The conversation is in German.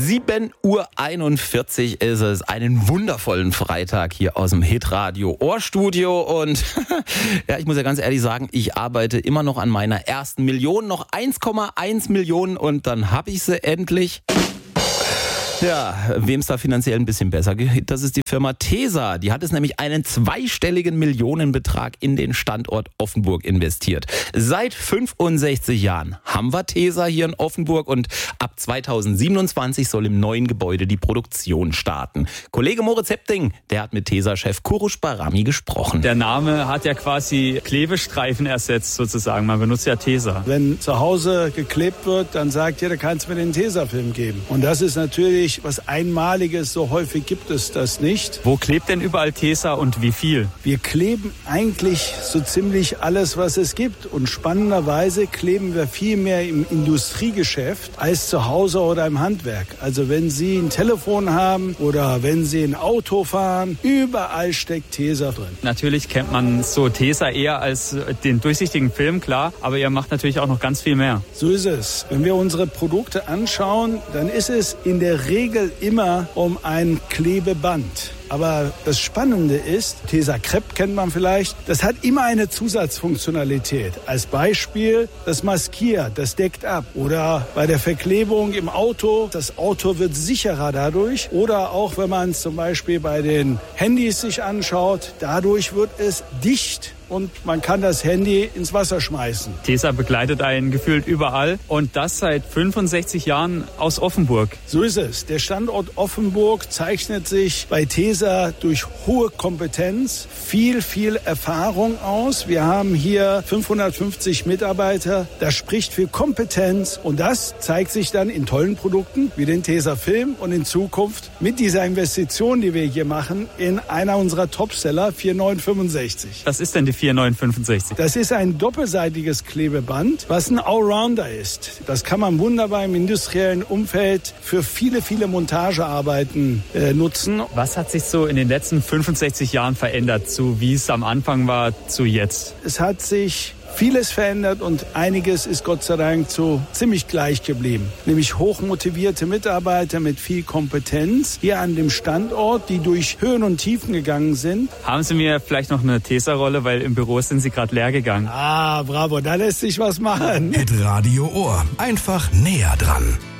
7:41 Uhr ist es. Einen wundervollen Freitag hier aus dem Hitradio Ohrstudio. Und ja, ich muss ja ganz ehrlich sagen, ich arbeite immer noch an meiner ersten Million. Noch 1,1 Millionen und dann habe ich sie endlich. Ja, wem es da finanziell ein bisschen besser geht, das ist die Firma Tesa. Die hat es nämlich einen zweistelligen Millionenbetrag in den Standort Offenburg investiert. Seit 65 Jahren haben wir Tesa hier in Offenburg und ab 2027 soll im neuen Gebäude die Produktion starten. Kollege Moritz Hepting, der hat mit Tesa-Chef Kurush Barami gesprochen. Der Name hat ja quasi Klebestreifen ersetzt sozusagen. Man benutzt ja Tesa. Wenn zu Hause geklebt wird, dann sagt jeder, kannst du mir den Tesa-Film geben. Und das ist natürlich was Einmaliges, so häufig gibt es das nicht. Wo klebt denn überall Tesa und wie viel? Wir kleben eigentlich so ziemlich alles, was es gibt. Und spannenderweise kleben wir viel mehr im Industriegeschäft als zu Hause oder im Handwerk. Also wenn Sie ein Telefon haben oder wenn Sie ein Auto fahren, überall steckt Tesa drin. Natürlich kennt man so Tesa eher als den durchsichtigen Film, klar. Aber ihr macht natürlich auch noch ganz viel mehr. So ist es. Wenn wir unsere Produkte anschauen, dann ist es in der Regel immer um ein Klebeband. Aber das Spannende ist, Tesa Crepe kennt man vielleicht, das hat immer eine Zusatzfunktionalität. Als Beispiel, das maskiert, das deckt ab. Oder bei der Verklebung im Auto, das Auto wird sicherer dadurch. Oder auch wenn man es zum Beispiel bei den Handys sich anschaut, dadurch wird es dicht. Und man kann das Handy ins Wasser schmeißen. Tesa begleitet einen gefühlt überall und das seit 65 Jahren aus Offenburg. So ist es. Der Standort Offenburg zeichnet sich bei Tesa durch hohe Kompetenz, viel Erfahrung aus. Wir haben hier 550 Mitarbeiter. Das spricht für Kompetenz und das zeigt sich dann in tollen Produkten wie den Tesa Film und in Zukunft mit dieser Investition, die wir hier machen, in einer unserer Topseller 4965. Was ist denn die 4965? Das ist ein doppelseitiges Klebeband, was ein Allrounder ist. Das kann man wunderbar im industriellen Umfeld für viele Montagearbeiten nutzen. Was hat sich so in den letzten 65 Jahren verändert, zu wie es am Anfang war, zu jetzt? Es hat sich vieles verändert und einiges ist Gott sei Dank so ziemlich gleich geblieben. Nämlich hochmotivierte Mitarbeiter mit viel Kompetenz hier an dem Standort, die durch Höhen und Tiefen gegangen sind. Haben Sie mir vielleicht noch eine Tesa-Rolle, weil im Büro sind Sie gerade leer gegangen. Ah, bravo, da lässt sich was machen. Hitradio Ohr, einfach näher dran.